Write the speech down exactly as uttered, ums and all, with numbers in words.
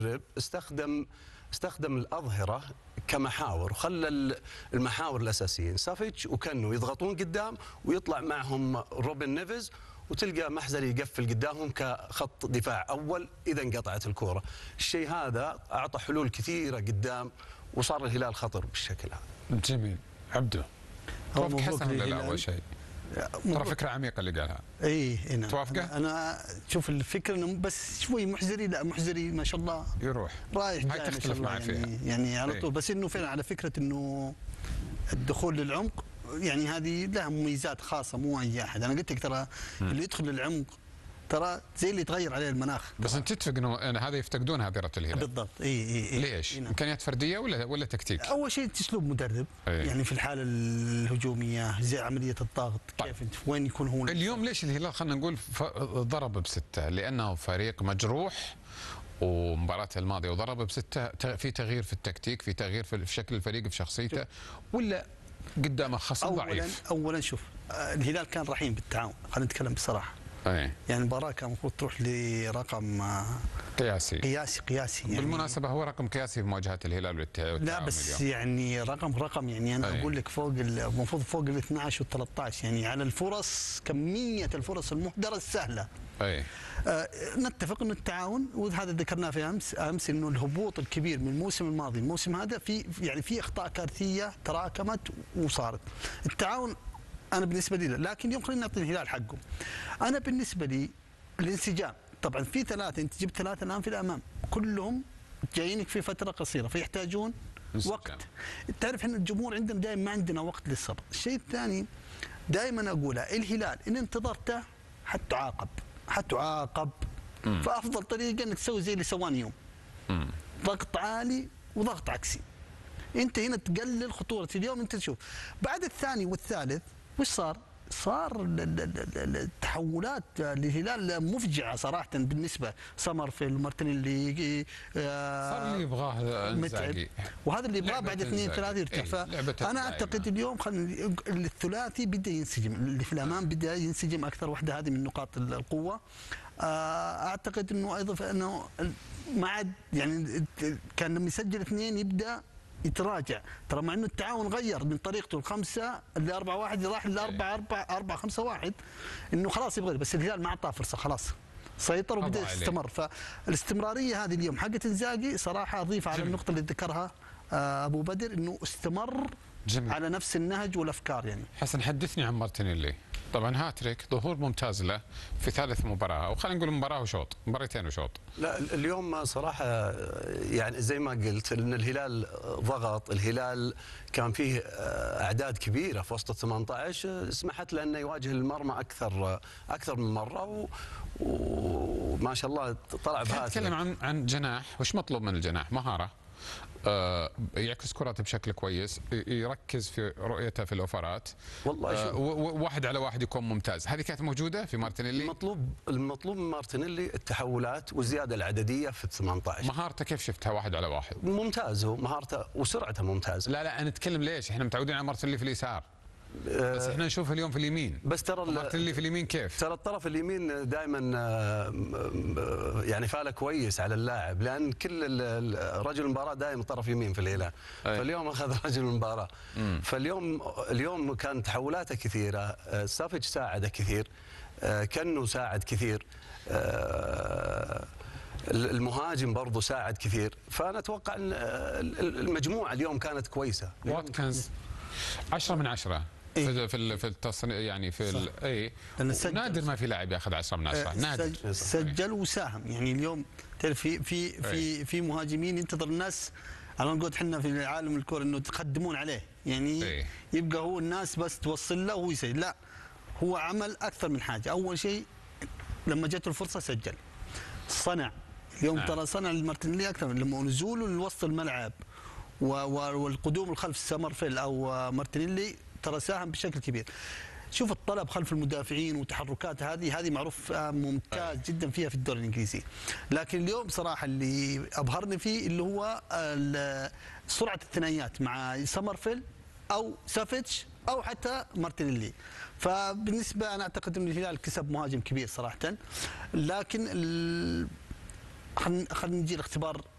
استخدم استخدم الاظهره كمحاور، وخلى المحاور الاساسيين سافيتش وكانو يضغطون قدام ويطلع معهم روبن نيفز، وتلقى محزري يقفل قدامهم كخط دفاع اول اذا انقطعت الكوره. الشيء هذا اعطى حلول كثيره قدام وصار الهلال خطر بالشكل هذا. جميل. عبده توافق حسن ولا لا؟ اول شيء ترى فكره عميقه اللي قالها. اي نعم. توافقه؟ انا شوف الفكره انه بس شوي محزري، لا محزري ما شاء الله يروح رايح هاي تختلف معي فيها يعني, يعني على طول. بس انه فعلا على فكره انه الدخول للعمق يعني هذه لها مميزات خاصه مو اي احد. انا قلت لك ترى اللي يدخل للعمق ترى زي اللي يتغير عليه المناخ. بس انت تتفق انه هذا يفتقدونها ذره الهلال؟ بالضبط. اي اي, أي. ليش؟ إيه امكانيات فرديه ولا ولا تكتيك؟ اول شيء اسلوب مدرب. أي. يعني في الحاله الهجوميه زي عمليه الضغط. طيب. كيف انت وين يكون هو اليوم؟ ليش الهلال خلينا نقول ضرب بسته؟ لانه فريق مجروح ومباراته الماضيه وضرب بسته. في تغيير في التكتيك، في تغيير في شكل الفريق، في شخصيته، ولا قدامه خصم ضعيف؟ اولا شوف الهلال كان رحيم بالتعاون، خلينا نتكلم بصراحه. أي. يعني المباراة كان المفروض تروح لرقم قياسي قياسي قياسي يعني. بالمناسبة هو رقم قياسي في مواجهة الهلال والتعاون. لا بس اليوم. يعني رقم رقم يعني أنا أي. أقول لك فوق المفروض فوق ال اثني عشر وال ثلاثة عشر يعني على الفرص، كمية الفرص المهدرة السهلة. أي. آه نتفق انه التعاون، وهذا ذكرناه في امس امس انه الهبوط الكبير من الموسم الماضي الموسم هذا في يعني في اخطاء كارثيه تراكمت وصارت. التعاون انا بالنسبه لي لا، لكن اليوم خلينا نعطي الهلال حقه. انا بالنسبه لي الانسجام، طبعا في ثلاثه، انت جبت ثلاثه الان في الامام كلهم جايينك في فتره قصيره فيحتاجون وقت. تعرف احنا الجمهور عندنا دائما ما عندنا وقت للصبر. الشيء الثاني دائما اقوله، الهلال ان انتظرته حتعاقب حتعاقب فافضل طريقه انك تسوي زي اللي سواني اليوم، ضغط عالي وضغط عكسي. انت هنا تقلل خطوره اليوم. انت تشوف بعد الثاني والثالث وش صار؟ صار التحولات للهلال مفجعه صراحه بالنسبه سمرفيل مارتينيلي. صار اللي يبغاه متعب، وهذا اللي يبغاه بعد اثنين ثلاثه يرتاح. فانا اعتقد اليوم خلينا الثلاثي بدا ينسجم، اللي في الامام بدا ينسجم اكثر. واحده هذه من نقاط القوه. اعتقد انه ايضا انه ما عاد يعني كان لما يسجل اثنين يبدا يتراجع. ترى مع انه التعاون غير من طريقته الخمسه اللي أربعة واحد راح لأربعة أربعة أربعة خمسة واحد، انه خلاص يبغى. بس الهلال ما اعطاه فرصه، خلاص سيطر وبدا يستمر. فالاستمراريه هذه اليوم حقت انزاجي صراحه اضيف على النقطه اللي ذكرها ابو بدر، انه استمر جميل. على نفس النهج والافكار. يعني حسن حدثني عن مارتينيلي. طبعا هاتريك، ظهور ممتاز له في ثالث مباراه، او خلينا نقول مباراه وشوط، مباراتين وشوط. لا اليوم صراحه يعني زي ما قلت ان الهلال ضغط، الهلال كان فيه اعداد كبيره في وسط ال ثمانية عشر سمحت له انه يواجه المرمى اكثر اكثر من مره، وما شاء الله طلع بهذا. نتكلم عن عن جناح، وش مطلوب من الجناح؟ مهاره، آه يعكس كراته بشكل كويس، يركز في رؤيته في الاوفرات، والله آه واحد على واحد يكون ممتاز. هذه كانت موجوده في مارتينيلي. المطلوب المطلوب من مارتينيلي التحولات والزياده العدديه في ال ثمانية عشر. مهارته كيف شفتها واحد على واحد؟ ممتاز، هو مهارته وسرعته ممتازه. لا لا انا اتكلم ليش؟ احنا متعودين على مارتينيلي في اليسار، بس احنا نشوفه اليوم في اليمين. بس ترى مارتينيلي في اليمين كيف؟ ترى الطرف اليمين دائما يعني فاله كويس على اللاعب، لان كل رجل المباراه دائما طرف يمين في الهلال، فاليوم اخذ رجل المباراه. فاليوم اليوم كان تحولاته كثيره، سافيتش ساعده كثير، كنو ساعد كثير، المهاجم برضه ساعد كثير. فانا اتوقع ان المجموعه اليوم كانت كويسه. واتكنز عشرة من عشرة. إيه؟ في في في التصنيع يعني في ال... اي نادر ما في لاعب ياخذ عشرة من عشرة. نادر سجل وساهم. يعني اليوم تعرف في في في في مهاجمين ينتظر الناس، على نقول احنا في عالم الكوره انه تقدمون عليه، يعني أي. يبقى هو الناس بس توصل له وهو يسجل. لا هو عمل اكثر من حاجه. اول شيء لما جته الفرصه سجل، صنع اليوم نعم. ترى صنع المارتينيلي اكثر لما نزوله لوسط الملعب والقدوم الخلف سمرفيل او مارتينيلي، ترى ساهم بشكل كبير. شوف الطلب خلف المدافعين وتحركات هذه هذه معروف ممتاز جدا فيها في الدوري الانجليزي. لكن اليوم صراحه اللي ابهرني فيه اللي هو سرعه الثنائيات مع سمرفيل او سافيتش او حتى مارتينيلي. فبالنسبه انا اعتقد ان الهلال كسب مهاجم كبير صراحه. لكن خلينا نجي الاختبار